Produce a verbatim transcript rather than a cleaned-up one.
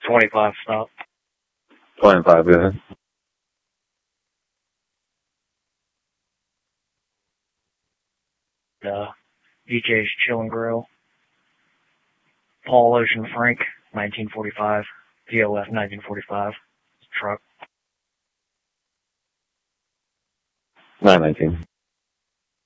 twenty-five stop. twenty-five, go ahead. Uh, D J's Chill and Grill. Paul Ocean Frank, nineteen forty-five. P O F nineteen forty-five. Truck. nine nineteen.